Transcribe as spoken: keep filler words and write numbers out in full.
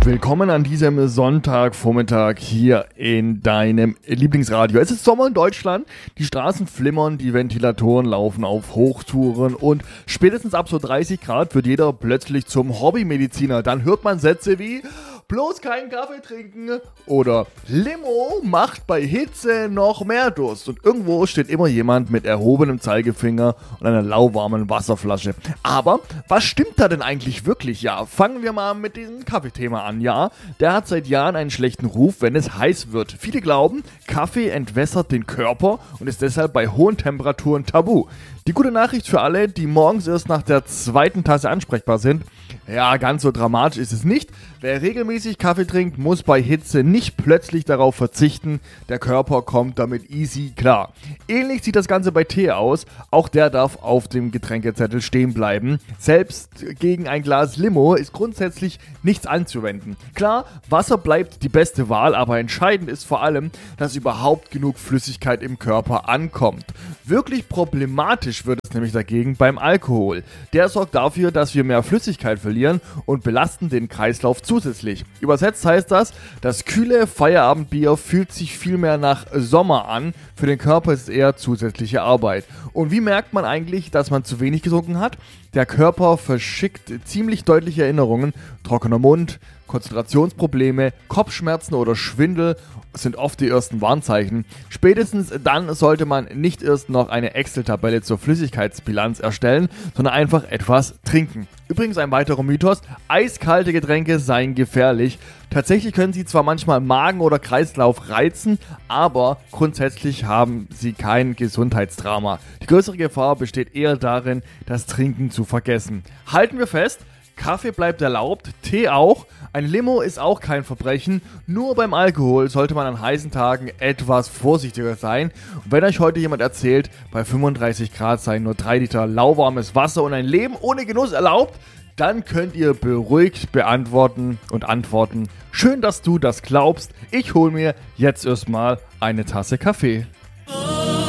Willkommen an diesem Sonntagvormittag hier in deinem Lieblingsradio. Es ist Sommer in Deutschland, die Straßen flimmern, die Ventilatoren laufen auf Hochtouren und spätestens ab so dreißig Grad wird jeder plötzlich zum Hobbymediziner. Dann hört man Sätze wie bloß keinen Kaffee trinken oder Limo macht bei Hitze noch mehr Durst. Und irgendwo steht immer jemand mit erhobenem Zeigefinger und einer lauwarmen Wasserflasche. Aber was stimmt da denn eigentlich wirklich? Ja, fangen wir mal mit diesem Kaffeethema an. Ja, der hat seit Jahren einen schlechten Ruf, wenn es heiß wird. Viele glauben, Kaffee entwässert den Körper und ist deshalb bei hohen Temperaturen tabu. Die gute Nachricht für alle, die morgens erst nach der zweiten Tasse ansprechbar sind: Ja, ganz so dramatisch ist es nicht. Wer regelmäßig Kaffee trinkt, muss bei Hitze nicht plötzlich darauf verzichten. Der Körper kommt damit easy klar. Ähnlich sieht das Ganze bei Tee aus. Auch der darf auf dem Getränkezettel stehen bleiben. Selbst gegen ein Glas Limo ist grundsätzlich nichts anzuwenden. Klar, Wasser bleibt die beste Wahl, aber entscheidend ist vor allem, dass überhaupt genug Flüssigkeit im Körper ankommt. Wirklich problematisch wird es nämlich dagegen beim Alkohol. Der sorgt dafür, dass wir mehr Flüssigkeit verlieren und belasten den Kreislauf zusätzlich. Übersetzt heißt das, das kühle Feierabendbier fühlt sich viel mehr nach Sommer an. Für den Körper ist es eher zusätzliche Arbeit. Und wie merkt man eigentlich, dass man zu wenig getrunken hat? Der Körper verschickt ziemlich deutliche Erinnerungen. Trockener Mund, Konzentrationsprobleme, Kopfschmerzen oder Schwindel sind oft die ersten Warnzeichen. Spätestens dann sollte man nicht erst noch eine Excel-Tabelle zur Flüssigkeitsbilanz erstellen, sondern einfach etwas trinken. Übrigens ein weiterer Mythos: eiskalte Getränke seien gefährlich. Tatsächlich können sie zwar manchmal Magen oder Kreislauf reizen, aber grundsätzlich haben sie kein Gesundheitsdrama. Die größere Gefahr besteht eher darin, das Trinken zu vergessen. Halten wir fest: Kaffee bleibt erlaubt, Tee auch, ein Limo ist auch kein Verbrechen, nur beim Alkohol sollte man an heißen Tagen etwas vorsichtiger sein. Und wenn euch heute jemand erzählt, bei fünfunddreißig Grad seien nur drei Liter lauwarmes Wasser und ein Leben ohne Genuss erlaubt, dann könnt ihr beruhigt beantworten und antworten: Schön, dass du das glaubst, ich hole mir jetzt erstmal eine Tasse Kaffee.